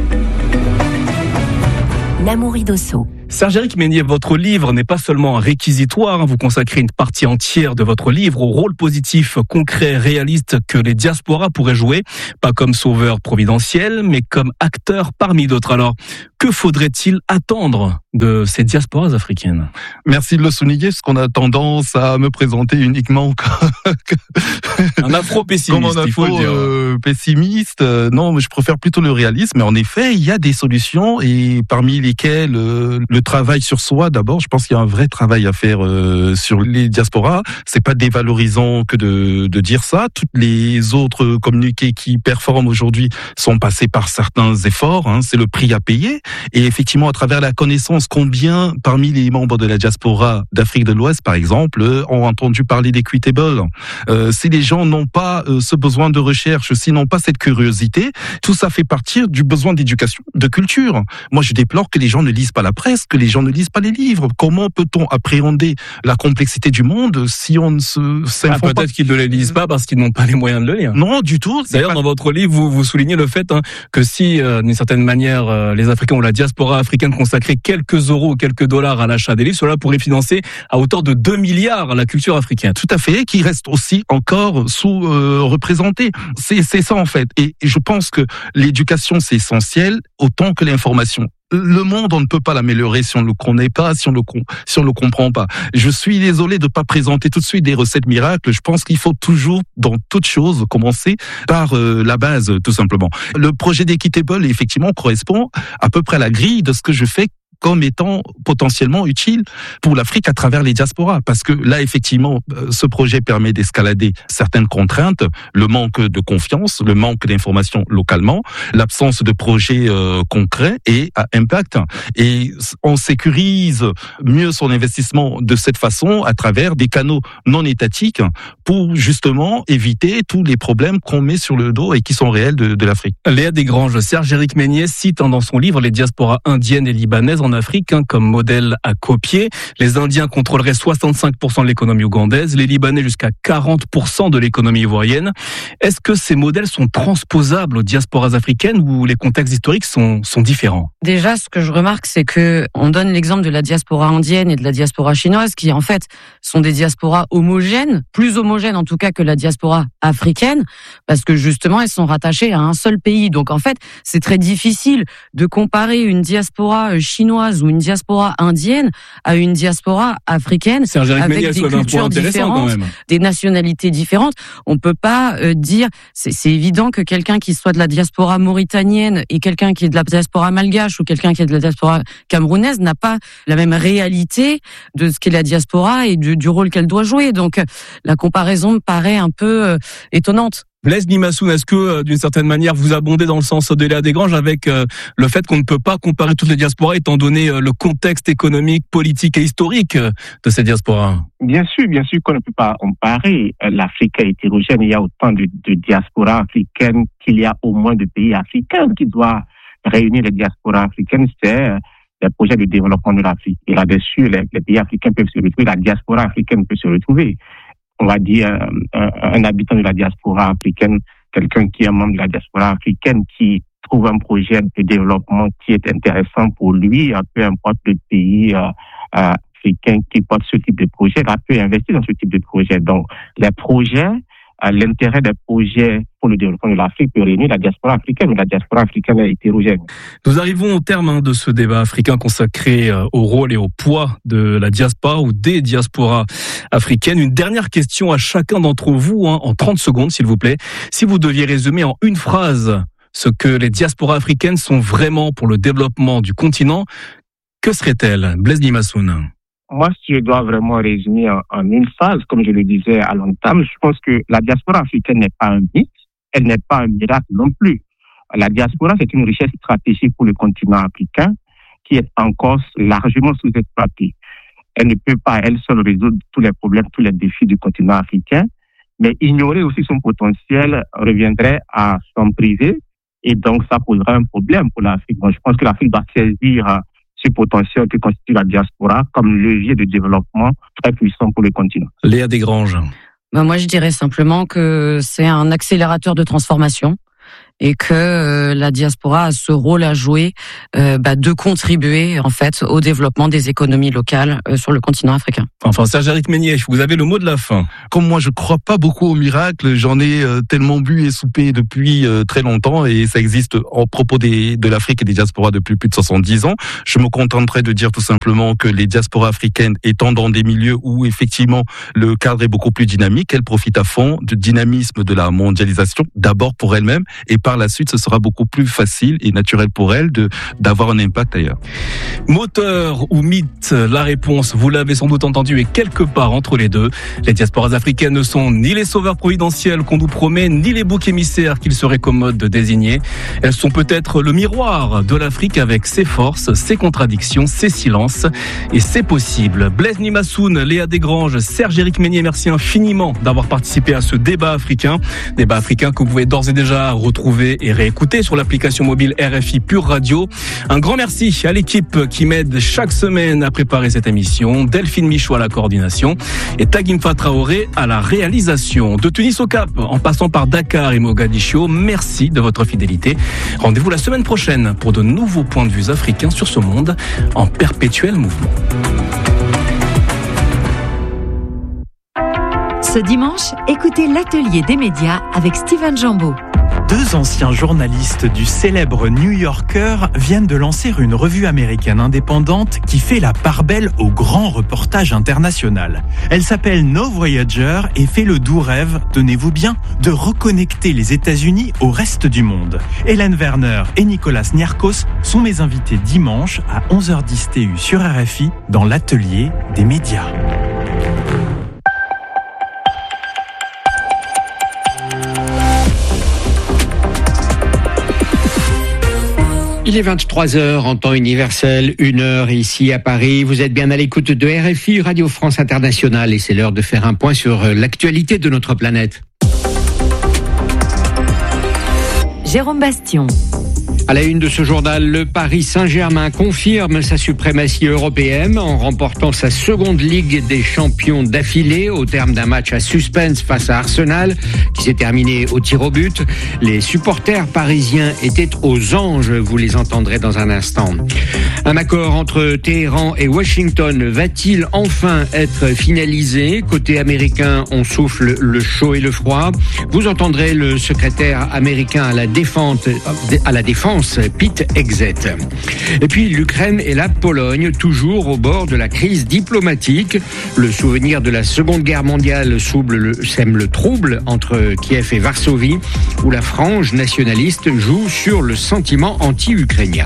Namouri Dosso. Serge-Éric Mesnier, votre livre n'est pas seulement un réquisitoire, vous consacrez une partie entière de votre livre au rôle positif, concret, réaliste que les diasporas pourraient jouer, pas comme sauveurs providentiels, mais comme acteurs parmi d'autres. Alors, que faudrait-il attendre de ces diasporas africaines? Merci de le souligner, parce qu'on a tendance à me présenter uniquement un afro-pessimiste, comme un il faut le dire. Pessimiste. Non, mais je préfère plutôt le réalisme. Mais en effet, il y a des solutions, et parmi lesquelles le travail sur soi, d'abord, je pense qu'il y a un vrai travail à faire sur les diasporas. C'est pas dévalorisant que de dire ça. Toutes les autres communiqués qui performent aujourd'hui sont passés par certains efforts. C'est le prix à payer. Et effectivement, à travers la connaissance, combien parmi les membres de la diaspora d'Afrique de l'Ouest, par exemple, ont entendu parler d'Equitable. Si les gens n'ont pas ce besoin de recherche, s'ils n'ont pas cette curiosité, tout ça fait partir du besoin d'éducation, de culture. Moi, je déplore que les gens ne lisent pas la presse, que les gens ne lisent pas les livres. Comment peut-on appréhender la complexité du monde si on ne s'informe pas? Peut-être qu'ils ne les lisent pas parce qu'ils n'ont pas les moyens de le lire. Non, du tout. D'ailleurs, dans votre livre, vous soulignez le fait que si, d'une certaine manière, les Africains ou la diaspora africaine consacrait quelques euros ou quelques dollars à l'achat des livres, cela pourrait financer à hauteur de 2 milliards la culture africaine. Tout à fait, qui reste aussi encore sous-représenté. C'est ça en fait. Et je pense que l'éducation, c'est essentiel, autant que l'information. Le monde, on ne peut pas l'améliorer si on ne le connaît pas, si on le comprend pas. Je suis désolé de pas présenter tout de suite des recettes miracles. Je pense qu'il faut toujours, dans toute chose, commencer par la base, tout simplement. Le projet d'Equitable, effectivement, correspond à peu près à la grille de ce que je fais comme étant potentiellement utile pour l'Afrique à travers les diasporas. Parce que là, effectivement, ce projet permet d'escalader certaines contraintes, le manque de confiance, le manque d'information localement, l'absence de projets concrets et à impact. Et on sécurise mieux son investissement de cette façon à travers des canaux non étatiques pour justement éviter tous les problèmes qu'on met sur le dos et qui sont réels de l'Afrique. Léa Desgranges, Serge-Éric Mesnier cite dans son livre les diasporas indiennes et libanaises en Afrique comme modèle à copier. Les Indiens contrôleraient 65% de l'économie ougandaise, les Libanais jusqu'à 40% de l'économie ivoirienne. Est-ce que ces modèles sont transposables aux diasporas africaines ou les contextes historiques sont différents? Déjà, ce que je remarque, c'est que on donne l'exemple de la diaspora indienne et de la diaspora chinoise qui, en fait, sont des diasporas homogènes, plus homogènes en tout cas que la diaspora africaine, parce que justement, elles sont rattachées à un seul pays. Donc, en fait, c'est très difficile de comparer une diaspora chinoise ou une diaspora indienne à une diaspora africaine avec des cultures différentes, des nationalités différentes. On peut pas dire, c'est évident que quelqu'un qui soit de la diaspora mauritanienne et quelqu'un qui est de la diaspora malgache ou quelqu'un qui est de la diaspora camerounaise n'a pas la même réalité de ce qu'est la diaspora et du rôle qu'elle doit jouer. Donc la comparaison me paraît un peu étonnante. Blaise Limassoun, est-ce que, d'une certaine manière, vous abondez dans le sens de Léa Desgranges avec le fait qu'on ne peut pas comparer toutes les diasporas étant donné le contexte économique, politique et historique de ces diasporas? Bien sûr qu'on ne peut pas comparer. L'Afrique est hétérogène. Il y a autant de diasporas africaines qu'il y a au moins de pays africains qui doivent réunir les diasporas africaines. C'est les projets de développement de l'Afrique. Et là-dessus, les pays africains peuvent se retrouver, la diaspora africaine peut se retrouver. On va dire un habitant de la diaspora africaine, quelqu'un qui est membre de la diaspora africaine, qui trouve un projet de développement qui est intéressant pour lui, peu importe le pays africain qui porte ce type de projet, là, peut investir dans ce type de projet. Donc, les projets l'intérêt des projets pour le développement de l'Afrique peut réunir la diaspora africaine, mais la diaspora africaine est hétérogène. Nous arrivons au terme de ce débat africain consacré au rôle et au poids de la diaspora ou des diasporas africaines. Une dernière question à chacun d'entre vous, en 30 secondes s'il vous plaît. Si vous deviez résumer en une phrase ce que les diasporas africaines sont vraiment pour le développement du continent, que serait-elle? Blaise Dimassoun. Moi, si je dois vraiment résumer en une phrase, comme je le disais à l'entame, je pense que la diaspora africaine n'est pas un mythe, elle n'est pas un miracle non plus. La diaspora, c'est une richesse stratégique pour le continent africain qui est encore largement sous-exploitée. Elle ne peut pas, elle seule, résoudre tous les problèmes, tous les défis du continent africain, mais ignorer aussi son potentiel reviendrait à s'en priver et donc ça poserait un problème pour l'Afrique. Donc, je pense que l'Afrique doit saisir ce potentiel que constitue la diaspora comme levier de développement très puissant pour le continent. Léa Desgranges. Moi, je dirais simplement que c'est un accélérateur de transformation et que la diaspora a ce rôle à jouer de contribuer en fait au développement des économies locales sur le continent africain. Enfin, Serge-Éric Mesnier, vous avez le mot de la fin. Comme moi, je crois pas beaucoup au miracle. J'en ai tellement bu et soupé depuis très longtemps et ça existe en propos de l'Afrique et des diasporas depuis plus de 70 ans. Je me contenterai de dire tout simplement que les diasporas africaines étant dans des milieux où effectivement le cadre est beaucoup plus dynamique, elles profitent à fond du dynamisme de la mondialisation, d'abord pour elles-mêmes et par la suite, ce sera beaucoup plus facile et naturel pour elles d'avoir un impact ailleurs. Moteur ou mythe, la réponse, vous l'avez sans doute entendu, est quelque part entre les deux. Les diasporas africaines ne sont ni les sauveurs providentiels qu'on nous promet, ni les boucs émissaires qu'il serait commode de désigner. Elles sont peut-être le miroir de l'Afrique avec ses forces, ses contradictions, ses silences et ses possibles. Blaise Dimassoun, Léa Desgranges, Serge-Éric Mesnier, merci infiniment d'avoir participé à ce débat africain. Débat africain que vous pouvez d'ores et déjà retrouver et réécouter sur l'application mobile RFI Pure Radio. Un grand merci à l'équipe qui m'aide chaque semaine à préparer cette émission. Delphine Michaud à la coordination et Tagimfa Traoré à la réalisation. De Tunis au Cap, en passant par Dakar et Mogadiscio, merci de votre fidélité. Rendez-vous la semaine prochaine pour de nouveaux points de vue africains sur ce monde en perpétuel mouvement. Ce dimanche, écoutez l'atelier des médias avec Steven Jambeau. Deux anciens journalistes du célèbre New Yorker viennent de lancer une revue américaine indépendante qui fait la part belle au grand reportage international. Elle s'appelle No Voyager et fait le doux rêve, tenez-vous bien, de reconnecter les États-Unis au reste du monde. Hélène Werner et Nicolas Niarchos sont mes invités dimanche à 11h10 TU sur RFI dans l'atelier des médias. Il est 23h en temps universel, 1h ici à Paris. Vous êtes bien à l'écoute de RFI, Radio France Internationale, et c'est l'heure de faire un point sur l'actualité de notre planète. Jérôme Bastion. À la une de ce journal, le Paris Saint-Germain confirme sa suprématie européenne en remportant sa seconde Ligue des Champions d'affilée au terme d'un match à suspense face à Arsenal qui s'est terminé au tir au but. Les supporters parisiens étaient aux anges, vous les entendrez dans un instant. Un accord entre Téhéran et Washington va-t-il enfin être finalisé? Côté américain, on souffle le chaud et le froid. Vous entendrez le secrétaire américain à la défense, Pete Hegseth. Et puis l'Ukraine et la Pologne, toujours au bord de la crise diplomatique. Le souvenir de la Seconde Guerre mondiale sème le trouble entre Kiev et Varsovie, où la frange nationaliste joue sur le sentiment anti-ukrainien.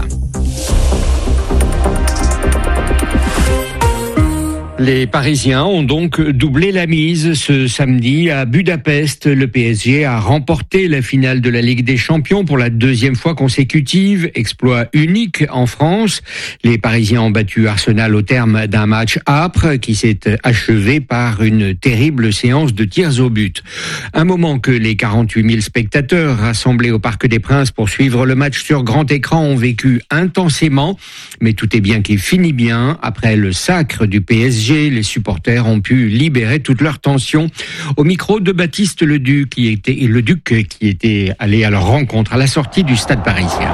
Les Parisiens ont donc doublé la mise ce samedi à Budapest. Le PSG a remporté la finale de la Ligue des Champions pour la deuxième fois consécutive, exploit unique en France. Les Parisiens ont battu Arsenal au terme d'un match âpre qui s'est achevé par une terrible séance de tirs au but. Un moment que les 48 000 spectateurs rassemblés au Parc des Princes pour suivre le match sur grand écran ont vécu intensément. Mais tout est bien qui finit bien. Après le sacre du PSG, les supporters ont pu libérer toute leur tension. Au micro de Baptiste Leduc, qui était allé à leur rencontre à la sortie du stade parisien.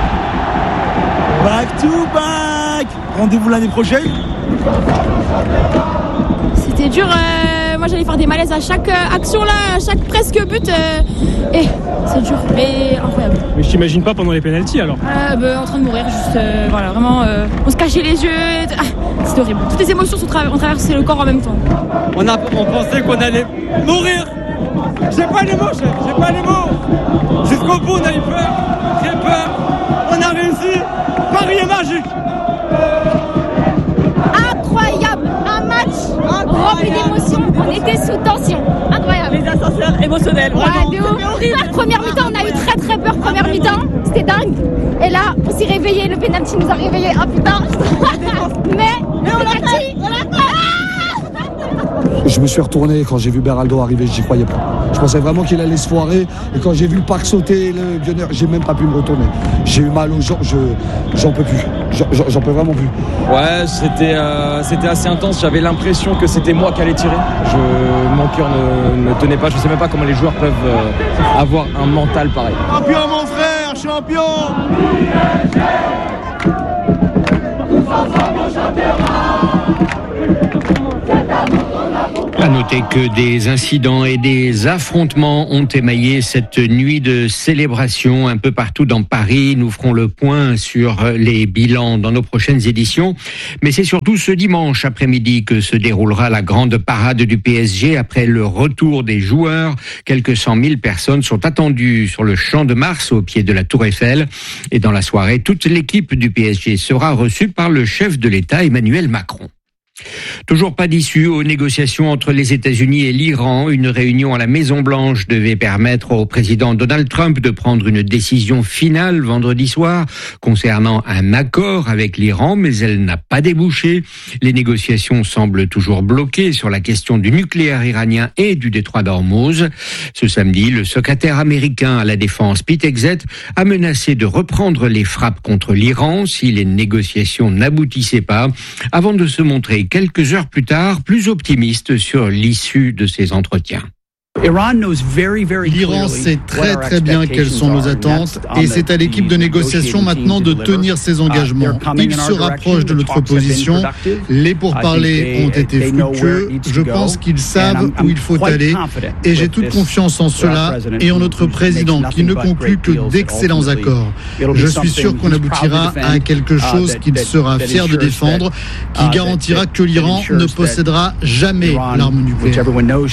Back to back. Rendez-vous l'année prochaine. C'était dur. moi j'allais faire des malaises à chaque action là, à chaque presque but. Et c'est dur, mais incroyable. Mais je t'imagine pas pendant les pénaltys alors. En train de mourir, juste voilà, vraiment. On se cachait les yeux. C'était horrible. Toutes les émotions ont traversé le corps en même temps. On pensait qu'on allait mourir. J'ai pas les mots, chef. J'ai pas les mots. Jusqu'au bout, on a eu peur. Très peur. On a réussi. Paris est magique. Incroyable. Un match rempli d'émotions. On était sous tension. Incroyable. Les ascenseurs émotionnels. Ouais, de ouf. Première mi-temps, on a eu très très peur. Première mi-temps, c'était dingue. Et là, on s'est réveillé. Le penalty nous a réveillés. Ah putain. Mais on l'a fait. Je me suis retourné quand j'ai vu Beraldo arriver, j'y croyais pas. Je pensais vraiment qu'il allait se foirer. Et quand j'ai vu le parc sauter, le Bionner, j'ai même pas pu me retourner. J'ai eu mal aux jambes, j'en peux plus. J'en peux vraiment plus. Ouais, c'était assez intense. J'avais l'impression que c'était moi qui allais tirer. Mon cœur ne tenait pas. Je sais même pas comment les joueurs peuvent avoir un mental pareil. Champion, mon frère, champion! À noter que des incidents et des affrontements ont émaillé cette nuit de célébration un peu partout dans Paris. Nous ferons le point sur les bilans dans nos prochaines éditions. Mais c'est surtout ce dimanche après-midi que se déroulera la grande parade du PSG après le retour des joueurs. Quelques 100 000 personnes sont attendues sur le Champ de Mars au pied de la Tour Eiffel. Et dans la soirée, toute l'équipe du PSG sera reçue par le chef de l'État Emmanuel Macron. Toujours pas d'issue aux négociations entre les États-Unis et l'Iran. Une réunion à la Maison-Blanche devait permettre au président Donald Trump de prendre une décision finale vendredi soir concernant un accord avec l'Iran, mais elle n'a pas débouché. Les négociations semblent toujours bloquées sur la question du nucléaire iranien et du détroit d'Ormuz. Ce samedi, le secrétaire américain à la défense, Pete Hegseth, a menacé de reprendre les frappes contre l'Iran si les négociations n'aboutissaient pas, avant de se montrer quelques heures plus tard, plus optimiste sur l'issue de ces entretiens. L'Iran sait très bien quelles sont nos attentes et c'est à l'équipe de négociation maintenant de tenir ses engagements. Ils se rapprochent de notre position. Les pourparlers ont été fructueux. Je pense qu'ils savent où il faut aller et j'ai toute confiance en cela et en notre président qui ne conclut que d'excellents accords. Je suis sûr qu'on aboutira à quelque chose qu'il sera fier de défendre, qui garantira que l'Iran ne possédera jamais l'arme nucléaire.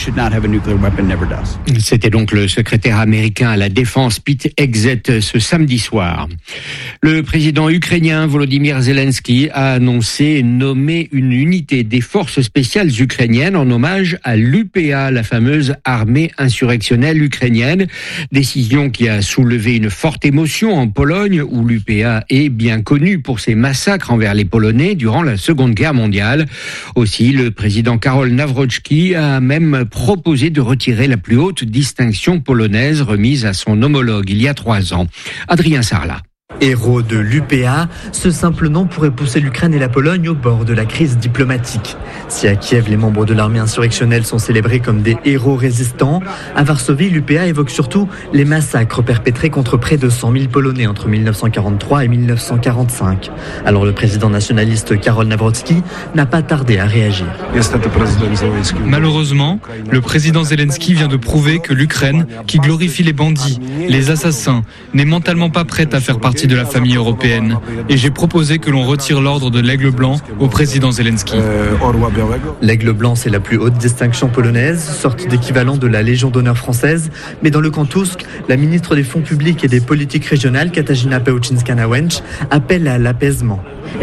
C'était donc le secrétaire américain à la défense, Pete Hegseth, ce samedi soir. Le président ukrainien Volodymyr Zelensky a annoncé nommer une unité des forces spéciales ukrainiennes en hommage à l'UPA, la fameuse armée insurrectionnelle ukrainienne. Décision qui a soulevé une forte émotion en Pologne, où l'UPA est bien connue pour ses massacres envers les Polonais durant la Seconde Guerre mondiale. Aussi, le président Karol Nawrocki a même proposé de retirer la plus haute distinction polonaise remise à son homologue il y a 3 ans. Adrien Sarlat. Héros de l'UPA, ce simple nom pourrait pousser l'Ukraine et la Pologne au bord de la crise diplomatique. Si à Kiev, les membres de l'armée insurrectionnelle sont célébrés comme des héros résistants, à Varsovie, l'UPA évoque surtout les massacres perpétrés contre près de 100 000 Polonais entre 1943 et 1945. Alors le président nationaliste Karol Nawrocki n'a pas tardé à réagir. Malheureusement, le président Zelensky vient de prouver que l'Ukraine, qui glorifie les bandits, les assassins, n'est mentalement pas prête à faire partie de la famille européenne. Et j'ai proposé que l'on retire l'ordre de l'Aigle Blanc au président Zelensky. L'Aigle Blanc, c'est la plus haute distinction polonaise, sorte d'équivalent de la Légion d'honneur française. Mais dans le camp Tusk, la ministre des Fonds publics et des politiques régionales, Katarzyna Pełczyńska-Łęcz, appelle à l'apaisement.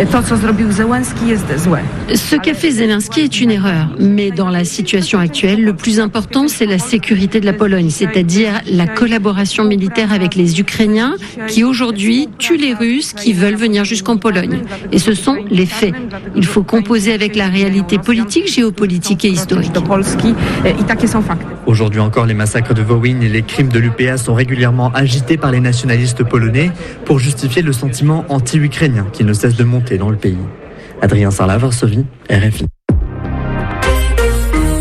Ce qu'a fait Zelensky est une erreur, mais dans la situation actuelle, le plus important, c'est la sécurité de la Pologne, c'est-à-dire la collaboration militaire avec les Ukrainiens qui aujourd'hui tuent les Russes qui veulent venir jusqu'en Pologne. Et ce sont les faits. Il faut composer avec la réalité politique, géopolitique et historique. Aujourd'hui encore, les massacres de Wołyń et les crimes de l'UPA sont régulièrement agités par les nationalistes polonais pour justifier le sentiment anti-ukrainien qui ne cesse de monter dans le pays. Adrien Sarlat, Varsovie, RFI.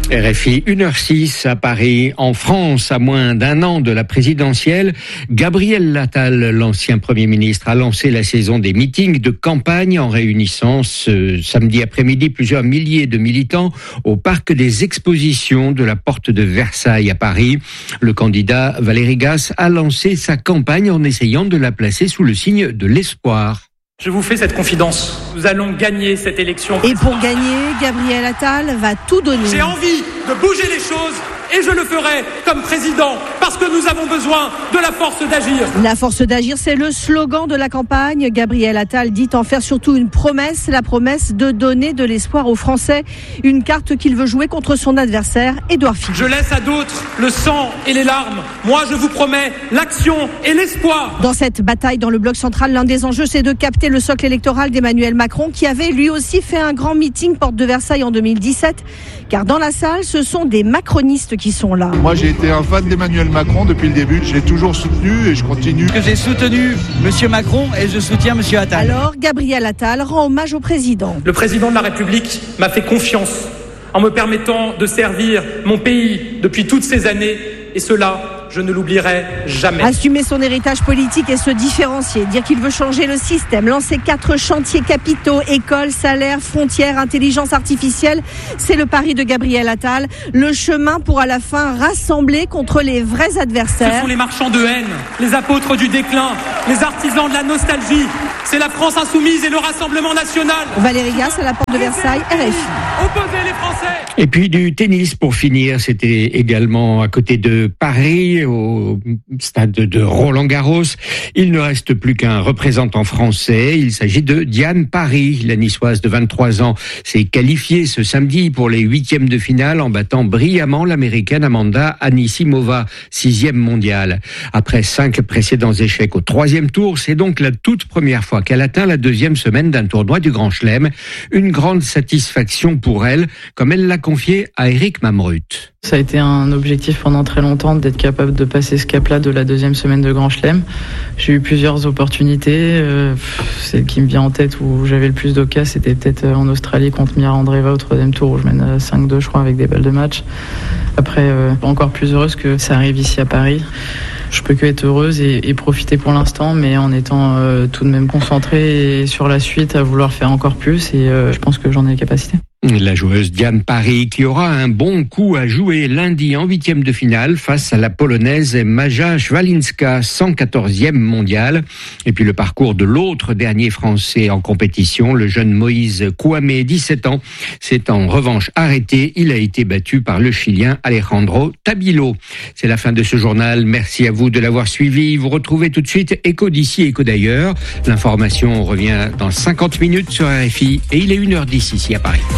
RFI 1h06 à Paris. En France, à moins d'un an de la présidentielle, Gabriel Attal, l'ancien Premier ministre, a lancé la saison des meetings de campagne en réunissant ce samedi après-midi plusieurs milliers de militants au parc des expositions de la Porte de Versailles à Paris. Le candidat Valéry Gas a lancé sa campagne en essayant de la placer sous le signe de l'espoir. Je vous fais cette confidence. Nous allons gagner cette élection. Et pour gagner, Gabriel Attal va tout donner. J'ai envie de bouger les choses et je le ferai comme président parce que nous avons besoin de la force d'agir. La force d'agir, c'est le slogan de la campagne. Gabriel Attal dit en faire surtout une promesse, la promesse de donner de l'espoir aux Français. Une carte qu'il veut jouer contre son adversaire, Édouard Philippe. Je laisse à d'autres le sang et les larmes. Moi, je vous promets l'action et l'espoir. Dans cette bataille dans le bloc central, l'un des enjeux, c'est de capter le socle électoral d'Emmanuel Macron, qui avait lui aussi fait un grand meeting Porte de Versailles en 2017. Car dans la salle, ce sont des macronistes qui sont là. Moi, j'ai été un fan d'Emmanuel Macron depuis le début. Je l'ai toujours soutenu et je continue. Que j'ai soutenu M. Macron et je soutiens M. Attal. Alors, Gabriel Attal rend hommage au président. Le président de la République m'a fait confiance en me permettant de servir mon pays depuis toutes ces années. Et cela, je ne l'oublierai jamais. Assumer son héritage politique et se différencier, dire qu'il veut changer le système, lancer 4 chantiers capitaux, écoles, salaires, frontières, intelligence artificielle, c'est le pari de Gabriel Attal. Le chemin pour à la fin rassembler contre les vrais adversaires. Ce sont les marchands de haine, les apôtres du déclin, les artisans de la nostalgie. C'est la France insoumise et le Rassemblement national. Valéry Gas à la Porte de Versailles, RFI. Opposez les Français. Et puis du tennis pour finir, c'était également à côté de Paris, au stade de Roland-Garros. Il ne reste plus qu'un représentant français. Il s'agit de Diane Parry. La niçoise de 23 ans s'est qualifiée ce samedi pour les 8e de finale en battant brillamment l'américaine Amanda Anisimova, 6e mondiale. Après 5 précédents échecs au 3e tour, c'est donc la toute première fois qu'elle atteint la 2e semaine d'un tournoi du Grand Chelem. Une grande satisfaction pour elle, comme elle l'a confié à Eric Mamrut. Ça a été un objectif pendant très longtemps d'être capable de passer ce cap-là de la 2e semaine de Grand Chelem. J'ai eu plusieurs opportunités. Celle qui me vient en tête où j'avais le plus d'occasions, c'était peut-être en Australie contre Mira Andreeva au 3e tour où je mène 5-2 je crois avec des balles de match. Après, encore plus heureuse que ça arrive ici à Paris. Je peux que être heureuse et profiter pour l'instant, mais en étant tout de même concentrée sur la suite, à vouloir faire encore plus et je pense que j'en ai les capacités. La joueuse Diane Parry qui aura un bon coup à jouer lundi en 8e de finale face à la Polonaise Maja Szwalinska, 114e mondiale. Et puis le parcours de l'autre dernier Français en compétition, le jeune Moïse Kouamé, 17 ans, s'est en revanche arrêté. Il a été battu par le Chilien Alejandro Tabilo. C'est la fin de ce journal. Merci à vous de l'avoir suivi. Vous retrouvez tout de suite Écho d'ici, Écho d'ailleurs. L'information revient dans 50 minutes sur RFI et il est 1h10 ici à Paris.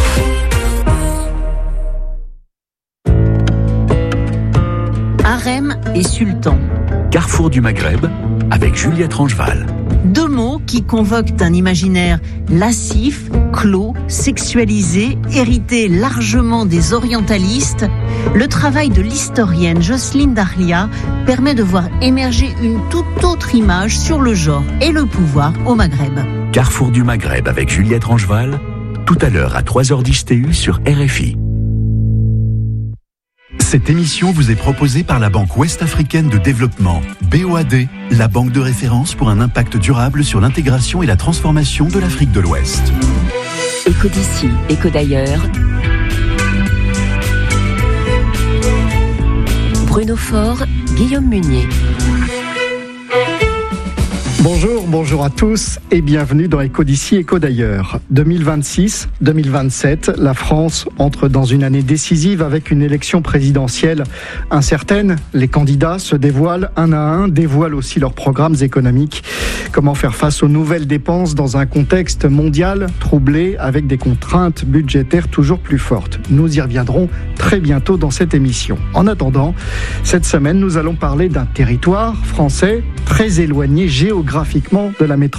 Harem et sultan. Carrefour du Maghreb avec Juliette Rangeval. 2 mots qui convoquent un imaginaire lascif, clos, sexualisé, hérité largement des orientalistes. Le travail de l'historienne Jocelyne Dahlia permet de voir émerger une toute autre image sur le genre et le pouvoir au Maghreb. Carrefour du Maghreb avec Juliette Rangeval, tout à l'heure à 3h10 TU sur RFI. Cette émission vous est proposée par la Banque Ouest-Africaine de Développement, BOAD, la banque de référence pour un impact durable sur l'intégration et la transformation de l'Afrique de l'Ouest. Écho d'ici, écho d'ailleurs. Bruno Faure, Guillaume Munier. Bonjour à tous et bienvenue dans Écho d'ici, Écho d'ailleurs. 2026-2027, la France entre dans une année décisive avec une élection présidentielle incertaine. Les candidats se dévoilent un à un, dévoilent aussi leurs programmes économiques. Comment faire face aux nouvelles dépenses dans un contexte mondial troublé avec des contraintes budgétaires toujours plus fortes? Nous y reviendrons très bientôt dans cette émission. En attendant, cette semaine, nous allons parler d'un territoire français très éloigné géographiquement de la métropole